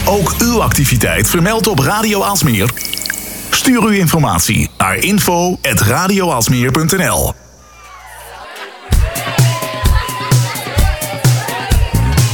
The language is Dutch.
Ook uw activiteit vermeld op Radio Aalsmeer? Stuur uw informatie naar info@radioaalsmeer.nl.